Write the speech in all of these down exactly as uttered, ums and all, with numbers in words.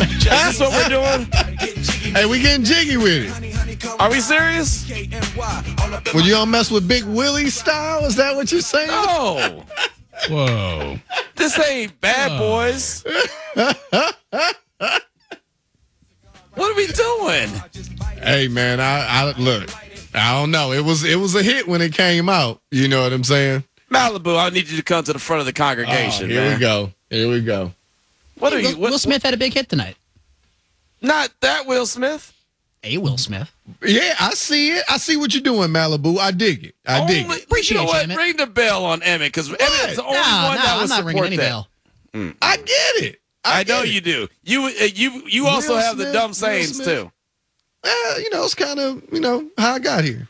That's what we're doing. Hey, we getting jiggy with it. Are we serious? Would you all mess with Big Willie style? Is that what you're saying? No. Whoa. This ain't Bad Oh. Boys. What are we doing? Hey, man, I, I look. I don't know. It was it was a hit when it came out. You know what I'm saying? Malibu, I need you to come to the front of the congregation. Oh, here man. we go. Here we go. What are Will, you? What, Will Smith had a big hit tonight. Not that Will Smith. A Will Smith. Yeah, I see it. I see what you're doing, Malibu. I dig it. I dig Only, it. Appreciate you know you, what? Emmett. Ring the bell on Emmett because Emmett's the only No, one no, that I'm would not support ringing any that. bell. I get it. I, I, know get it. you do. You uh, you you also Will have the Smith, dumb Will sayings Smith. too. Uh, you know, it's kind of you know how I got here.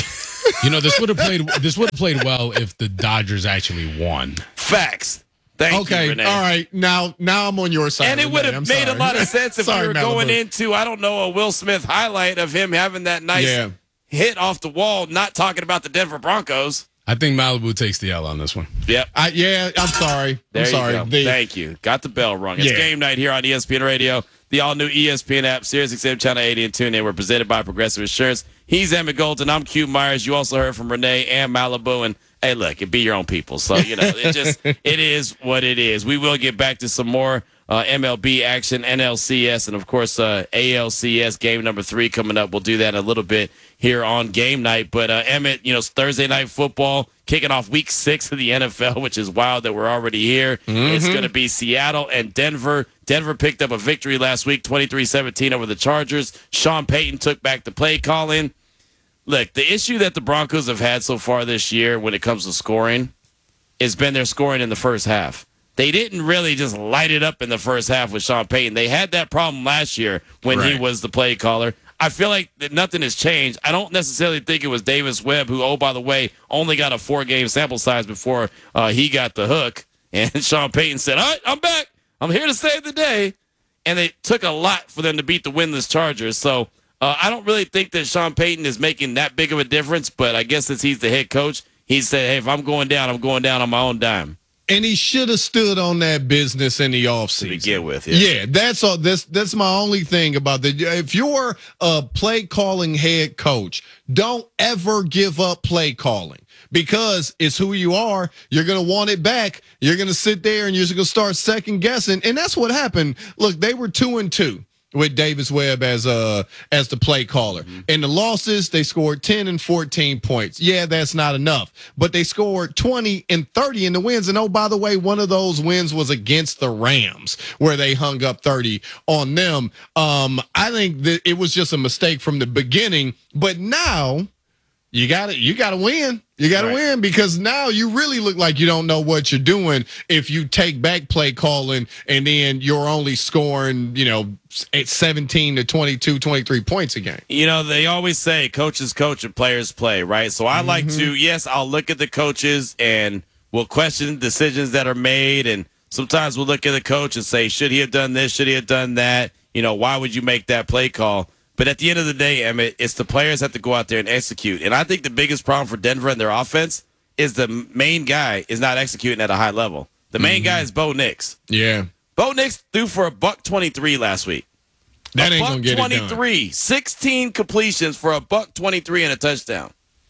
You know, this would have played. This would have played well if the Dodgers actually won. Facts. Thank Okay, you, Renee. all right. Now, now I'm on your side. And it Renee. would have I'm made sorry. a lot of sense if Sorry, we were Malibu. going into, I don't know, a Will Smith highlight of him having that nice Yeah. hit off the wall, not talking about the Denver Broncos. I think Malibu takes the L on this one. Yep. I, yeah, I'm sorry. There I'm sorry. you go. The- Thank you. Got the bell rung. It's Yeah. game night here on E S P N Radio, the all-new E S P N app, Sirius X M Channel eighty, and TuneIn. We're presented by Progressive Insurance. He's Emmett Golden. I'm Q Myers. You also heard from Renee and Malibu. And, hey, look, it be your own people. So, you know, it just it is what it is. We will get back to some more uh, M L B action, N L C S, and, of course, uh, A L C S game number three coming up. We'll do that in a little bit here on game night. But, uh, Emmett, you know, it's Thursday night football, kicking off week six of the N F L, which is wild that we're already here. It's going to be Seattle and Denver. Denver picked up a victory last week, twenty-three seventeen over the Chargers. Sean Payton took back the play calling. Look, the issue that the Broncos have had so far this year when it comes to scoring has been their scoring in the first half. They didn't really just light it up in the first half with Sean Payton. They had that problem last year when he Right. was the play caller. I feel like that nothing has changed. I don't necessarily think it was Davis Webb, who, oh, by the way, only got a four-game sample size before uh, he got the hook. And Sean Payton said, all right, I'm back. I'm here to save the day. And it took a lot for them to beat the winless Chargers. So uh, I don't really think that Sean Payton is making that big of a difference, but I guess since he's the head coach, he said, hey, if I'm going down, I'm going down on my own dime. And he should have stood on that business in the offseason. To begin with, yeah. Yeah, that's all. That's that's my only thing about that. If you're a play calling head coach, don't ever give up play calling because it's who you are. You're gonna want it back. You're gonna sit there and you're just gonna start second guessing. And that's what happened. Look, they were two and two with Davis Webb as uh as the play caller. Mm-hmm. In the losses, they scored ten and fourteen points. Yeah, that's not enough. But they scored twenty and thirty in the wins. And oh, by the way, one of those wins was against the Rams, where they hung up thirty on them. Um, I think that it was just a mistake from the beginning. But now you gotta you gotta win. You got to Right. win because now you really look like you don't know what you're doing if you take back play calling and then you're only scoring, you know, at seventeen to twenty-two, twenty-three points a game. You know, they always say coaches coach and players play, right? So I like to, yes, I'll look at the coaches and we'll question decisions that are made. And sometimes we'll look at the coach and say, should he have done this? Should he have done that? You know, why would you make that play call? But at the end of the day, Emmett, it's the players that have to go out there and execute. And I think the biggest problem for Denver and their offense is the main guy is not executing at a high level. The main guy is Bo Nix. Yeah. Bo Nix threw for a buck twenty-three last week. That a ain't buck going to get it done. twenty-three, sixteen completions for a buck twenty-three and a touchdown.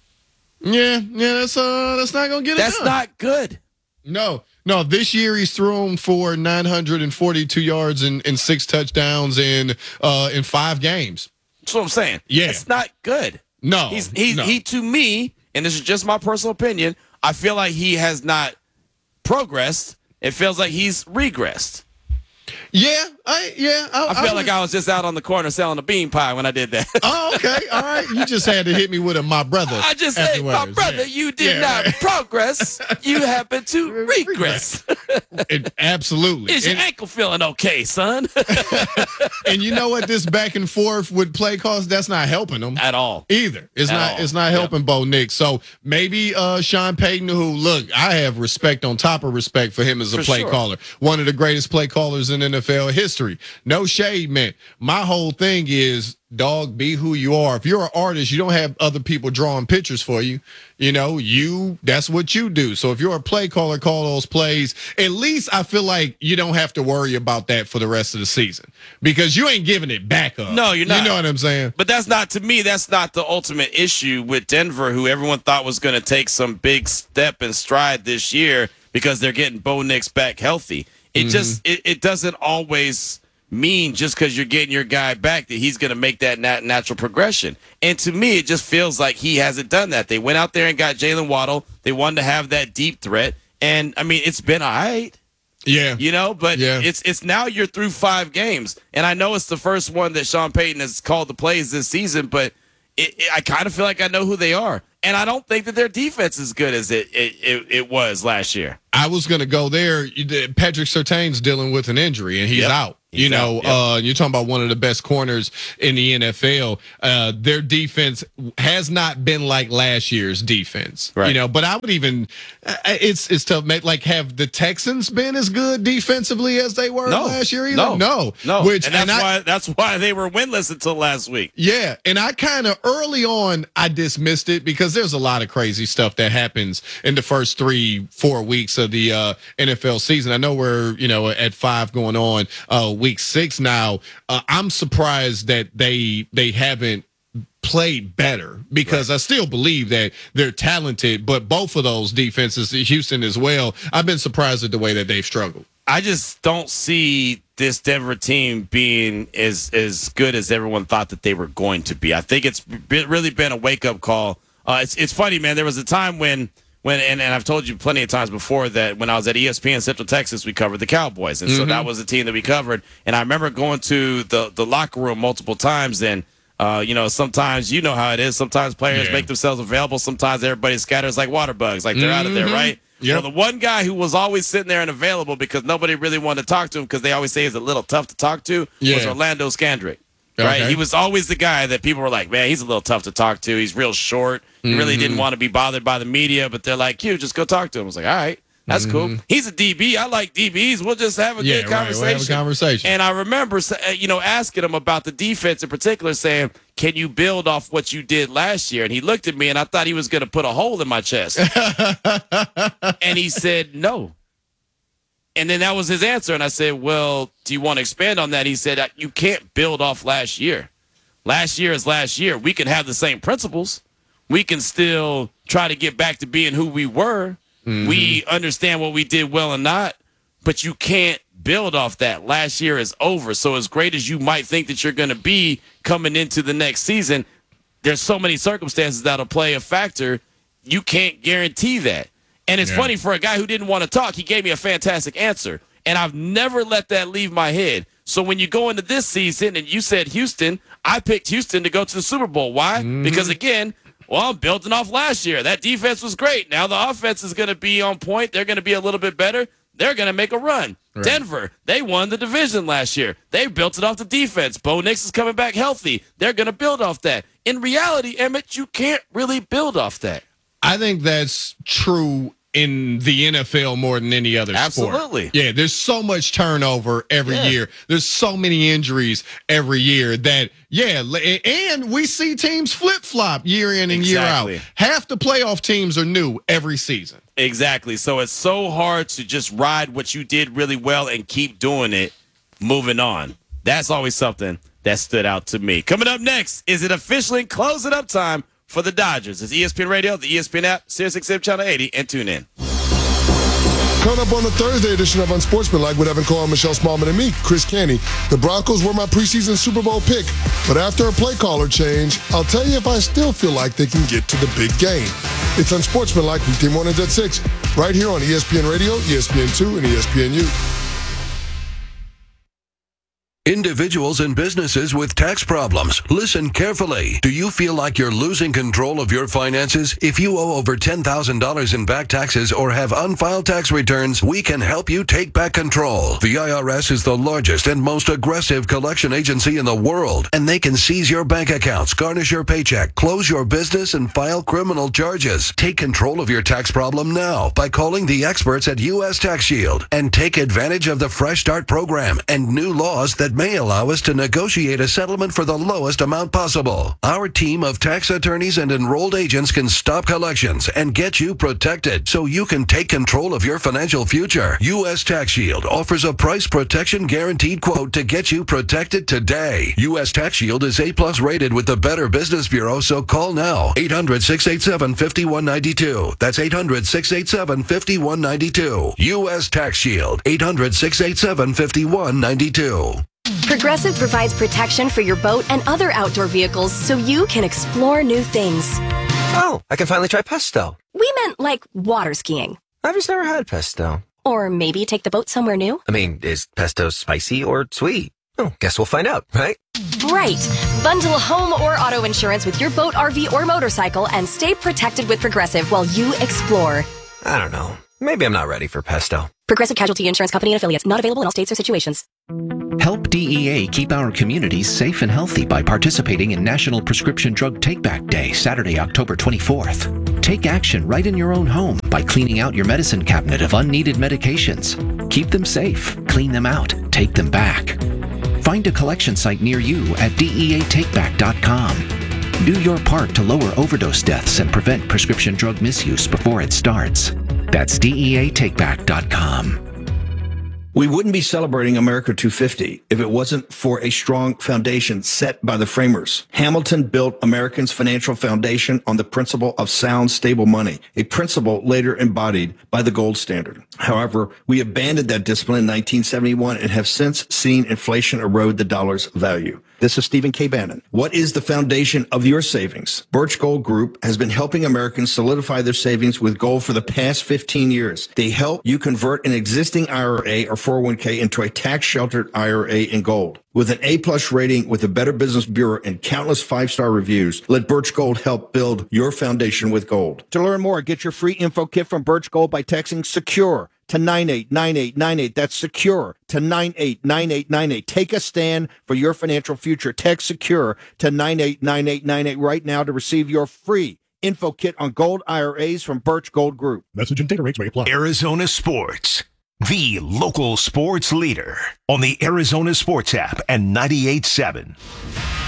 Yeah, yeah, that's uh that's not going to get it That's done. not good. No. No, this year he's thrown for nine hundred forty-two yards and, and six touchdowns in uh in five games. That's what I'm saying. Yeah. It's not good. No. He's he's no. he to me, and this is just my personal opinion, I feel like he has not progressed. It feels like he's regressed. Yeah, I yeah, I, I feel I like would- I was just out on the corner selling a bean pie when I did that. Oh, okay. All right. You just had to hit me with a my brother. I just said, my afterwards. brother, Yeah. you did Yeah, not right. progress. You happen to regress. It- absolutely. Is your And, ankle feeling okay, son? and you know what? This back and forth with play calls, that's not helping them At all. either. It's At not. all. It's not helping Bo Nix. So maybe uh, Sean Payton, who look, I have respect on top of respect for him as a For play sure. caller, one of the greatest play callers in N F L history. history. No shade, man. My whole thing is, dog, be who you are. If you're an artist, you don't have other people drawing pictures for you. You know, you, that's what you do. So if you're a play caller, call those plays. At least I feel like you don't have to worry about that for the rest of the season because you ain't giving it back up. No, you're not. You know what I'm saying? But that's not, to me, that's not the ultimate issue with Denver, who everyone thought was going to take some big step and stride this year because they're getting Bo Nix back healthy. It mm-hmm. just, it, it doesn't always mean just because you're getting your guy back that he's going to make that nat- natural progression. And to me, it just feels like he hasn't done that. They went out there and got Jalen Waddle. They wanted to have that deep threat. And, I mean, it's been all right. Yeah. You know, but yeah. it's it's now you're through five games. And I know it's the first one that Sean Payton has called the plays this season, but it, it, I kind of feel like I know who they are. And I don't think that their defense is as good as it it, it, it was last year. I was going to go there. Patrick Surtain's dealing with an injury, and he's yep. out. He's you know, out. Yep. uh, you're talking about one of the best corners in the N F L. Uh, their defense has not been like last year's defense. Right. You know, but I would even it's it's tough. Like, have the Texans been as good defensively as they were no. last year? Either? No, no, no. Which and that's and I, why that's why they were winless until last week. Yeah, and I kind of early on I dismissed it because there's a lot of crazy stuff that happens in the first three, four weeks of the uh, N F L season. I know we're you know at five going on uh, week six now. Uh, I'm surprised that they they haven't played better because right. I still believe that they're talented, but both of those defenses, Houston as well, I've been surprised at the way that they've struggled. I just don't see this Denver team being as as good as everyone thought that they were going to be. I think it's been, really been a wake-up call. Uh, it's it's funny, man. There was a time when when and, and I've told you plenty of times before that when I was at E S P N Central Texas, we covered the Cowboys, and mm-hmm. so that was the team that we covered. And I remember going to the the locker room multiple times, and uh, you know, sometimes you know how it is. Sometimes players yeah. make themselves available. Sometimes everybody scatters like water bugs, like they're mm-hmm. out of there, right? Yep. Well, the one guy who was always sitting there and available because nobody really wanted to talk to him because they always say he's a little tough to talk to yeah. was Orlando Scandrick. Right, okay. He was always the guy that people were like, man, he's a little tough to talk to. He's real short. He mm-hmm. really didn't want to be bothered by the media, but they're like, Q, just go talk to him. I was like, all right, that's mm-hmm. cool. He's a D B. I like D Bs. We'll just have a yeah, good right. conversation. We'll have a conversation. And I remember, you know, asking him about the defense in particular, saying, can you build off what you did last year? And he looked at me, and I thought he was going to put a hole in my chest. And he said, no. And then that was his answer. And I said, well, do you want to expand on that? He said, you can't build off last year. Last year is last year. We can have the same principles. We can still try to get back to being who we were. Mm-hmm. We understand what we did well and not, but you can't build off that. Last year is over. So as great as you might think that you're going to be coming into the next season, there's so many circumstances that'll play a factor. You can't guarantee that. And it's yeah. funny, for a guy who didn't want to talk, he gave me a fantastic answer. And I've never let that leave my head. So when you go into this season and you said Houston, I picked Houston to go to the Super Bowl. Why? Mm-hmm. Because, again, well, I'm building off last year. That defense was great. Now the offense is going to be on point. They're going to be a little bit better. They're going to make a run. Right. Denver, they won the division last year. They built it off the defense. Bo Nix is coming back healthy. They're going to build off that. In reality, Emmett, you can't really build off that. I think that's true in the N F L more than any other sport. Absolutely. Yeah, there's so much turnover every yeah. year. There's so many injuries every year that, yeah, and we see teams flip-flop year in and exactly. year out. Half the playoff teams are new every season. Exactly. So it's so hard to just ride what you did really well and keep doing it, moving on. That's always something that stood out to me. Coming up next, is it officially closing up time for the Dodgers? It's E S P N Radio, the E S P N app, Sirius X M Channel eighty, and tune in. Coming up on the Thursday edition of Unsportsmanlike with Evan Cohen, Michelle Smallman, and me, Chris Canty. The Broncos were my preseason Super Bowl pick, but after a play caller change, I'll tell you if I still feel like they can get to the big game. It's Unsportsmanlike weekday mornings at six, right here on E S P N Radio, E S P N two, and E S P N U. Individuals and businesses with tax problems, listen carefully. Do you feel like you're losing control of your finances? If you owe over ten thousand dollars in back taxes or have unfiled tax returns, we can help you take back control. The I R S is the largest and most aggressive collection agency in the world, and they can seize your bank accounts, garnish your paycheck, close your business, and file criminal charges. Take control of your tax problem now by calling the experts at U S Tax Shield and take advantage of the Fresh Start program and new laws that may allow us to negotiate a settlement for the lowest amount possible. Our team of tax attorneys and enrolled agents can stop collections and get you protected so you can take control of your financial future. U S Tax Shield offers a price protection guaranteed quote to get you protected today. U S Tax Shield is A plus rated with the Better Business Bureau, so call now. eight hundred, six eight seven, five one nine two. That's eight hundred, six eight seven, five one nine two. U S Tax Shield. eight hundred, six eight seven, five one nine two. Progressive provides protection for your boat and other outdoor vehicles so you can explore new things. Oh, I can finally try pesto. We meant like water skiing. I've just never had pesto. Or maybe take the boat somewhere new. I mean, is pesto spicy or sweet? Oh, guess we'll find out, right? Right. Bundle home or auto insurance with your boat, R V, or motorcycle and stay protected with Progressive while you explore. I don't know. Maybe I'm not ready for pesto. Progressive Casualty Insurance Company and Affiliates. Not available in all states or situations. Help D E A keep our communities safe and healthy by participating in National Prescription Drug Take-Back Day, Saturday, October twenty-fourth. Take action right in your own home by cleaning out your medicine cabinet of unneeded medications. Keep them safe, clean them out, take them back. Find a collection site near you at D E A take back dot com. Do your part to lower overdose deaths and prevent prescription drug misuse before it starts. That's D E A take back dot com. We wouldn't be celebrating America two fifty if it wasn't for a strong foundation set by the framers. Hamilton built Americans' financial foundation on the principle of sound, stable money, a principle later embodied by the gold standard. However, we abandoned that discipline in nineteen seventy-one and have since seen inflation erode the dollar's value. This is Stephen K. Bannon. What is the foundation of your savings? Birch Gold Group has been helping Americans solidify their savings with gold for the past fifteen years. They help you convert an existing I R A or four oh one k into a tax-sheltered I R A in gold. With an A-plus rating with the Better Business Bureau and countless five-star reviews, let Birch Gold help build your foundation with gold. To learn more, get your free info kit from Birch Gold by texting SECURE to nine eight nine eight nine eight. That's SECURE to nine eight nine eight nine eight. Take a stand for your financial future. Text SECURE to nine eight nine eight nine eight right now to receive your free info kit on gold I R As from Birch Gold Group. Message and data rates may apply. Arizona Sports, the local sports leader on the Arizona Sports app and ninety-eight point seven.